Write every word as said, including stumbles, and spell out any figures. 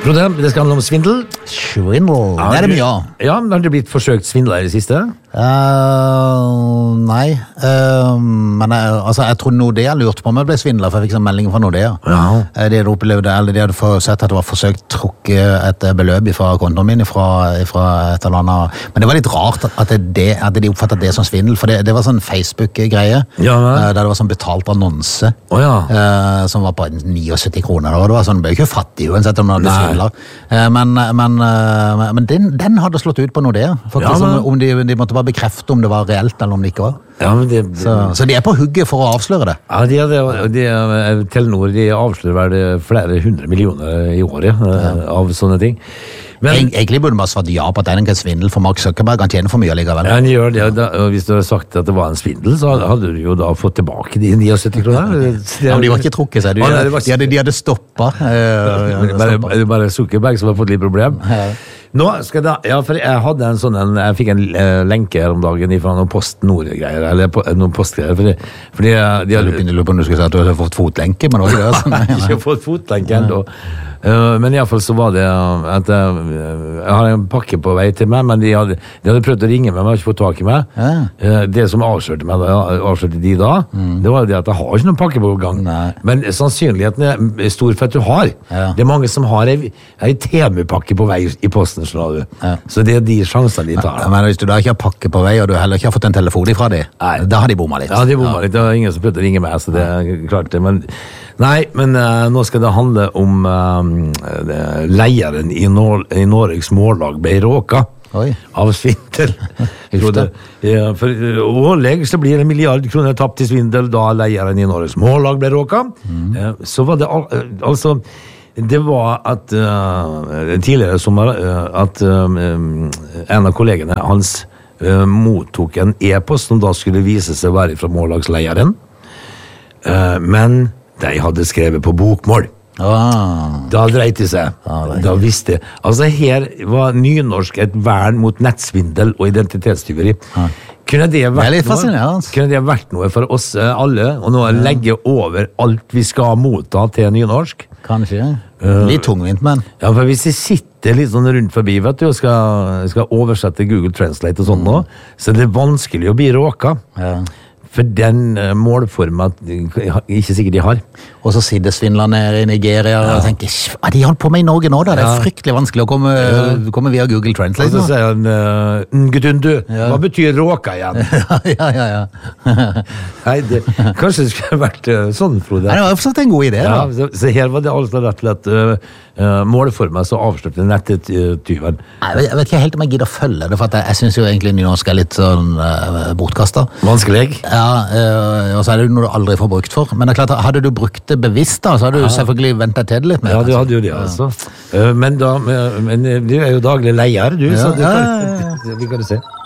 Frode, det skal handle om svindel. Svindel, ja, det er det mye av. Ja, men har det blitt forsøkt svindler i det siste? Uh, nei, uh, men jeg, altså, jeg tror Nordea lurte på om jeg ble svindler, for jeg fikk en melding fra Nordea. Ja. De hadde opplevd, eller de hadde sett at det var forsøkt trukket et beløp fra kontoen min fra, fra et eller annet. Men det var litt rart at, det, at de oppfattet det som svindel, for det, det var sånn Facebook-greie, ja, uh, der det var sånn betalt annonse, oh, ja. uh, som var på syttini kroner, og det var sånn, det ble ikke fattig uansett om det hadde svindler. Uh, men men, uh, men den, den hadde slått ut på Nordea, faktisk, ja, men... om de, de måtte bare bekrefte om det var reelt eller om det ikke var. Ja, men det, det... Så, så de er på hugget for å avsløre det. Ja, de, de, de, Telenor de avslører vel flere hundre millioner i året ja. av sånne ting. Men, Eg, egentlig burde man svart ja på at det er en svindel, for Mark Zuckerberg kan tjene for mye likevel. Ja, han gjør det, da, og hvis du hadde sagt at det var en svindel, så hadde du jo da fått tilbake de syttini kroner. Ja, men de var ikke trukket seg, de, de, de, hadde, de hadde stoppet. Uh, bare, bare Zuckerberg som har fått litt problem. Ja. Nå skal da, ja, for jeg hadde en sånn, en, jeg fikk en uh, lenke her om dagen fra noen Post Nord-greier, eller po, noen postgreier, fordi, fordi de hadde... Jeg lurer på om du skulle si at du hadde fått fotlenke, men også det var sånn. Jeg har ikke fått fotlenke enda. Uh, men i alle fall så var det at uh, jeg har en pakke på vei til meg, men de hadde, de hadde prøvd å ringe meg, men jeg har ikke fått tak i meg. Ja. Uh, det som avslørte meg, avslørte de da, mm. det var det at jeg har ikke noen pakke på gang. Nei. Men sannsynligheten er stor for at du har. Ja. Det er mange som har en, en T M U-pakke på vei i posten. Ja. Så det er de sjansene de tar. Ja, men hvis du da ikke har pakke på vei, og du heller ikke har fått en telefon ifra dem, da har de bommet litt. Ja, de bommet ja. litt. Det er ingen som prøvde å ringe meg, så det er klart det. Men, nei, men uh, nå skal det handle om uh, leieren i, Nor i Norges mållag ble råka Oi. av svindel. ja, for årlig så blir en milliard kroner tapt til svindel da leieren i Norges mållag ble råka. Mm. Uh, så var det al altså Det var at uh, tidligere sommer uh, at uh, en av kollegene hans uh, mottok en e-post som da skulle vise seg å være fra mållagsleieren. Uh, men de hadde skrevet på bokmål. Ah. Da dreit det seg. Ah, da visste jeg. Altså her var nynorsk et vern mot nettsvindel og identitetstyveri. Ah. Kunne det vært det noe? Kunne det vært noe for oss alle, og nå ja. legge over alt vi skal motta til nynorsk? Kanskje. Litt tungvint, men. Ja, for hvis jeg sitter litt sånn rundt forbi, vet du, og skal, skal oversette Google Translate og sånn nå, så det er vanskelig å bli råka. Ja. For den uh, målformen ikke sikkert de har. Og så sitter svindlerne i Nigeria ja. og tenker, hva de holdt på med i Norge nå da? Det er ja. fryktelig vanskelig å komme, ja. komme via Google Translate. Og så sier han, uh, Ngutundu, ja. hva betyr råka igjen? ja, ja, ja. Nei, det, kanskje det skulle vært uh, sånn, Frode. Nei, det var fortsatt en god idé, ja, da. Så, så her var det altså rett og slett uh, uh, målformen så avslørte nettet-tyven. Nei, jeg vet ikke helt om jeg gidder å følge det, for jeg, jeg synes jo egentlig nynorsk er litt sånn uh, bortkastet. Vanskelig? Ja. Ja, øh, og så er det noe du aldri får brukt for. Men det er klart, hadde du brukt det bevisst da, så hadde du ja. selvfølgelig ventet til det litt mer. Ja, du hadde jo det, altså. Ja. Men, da, men du er jo daglig leier, du, ja. så du kan, ja, ja, ja. vi kan det se.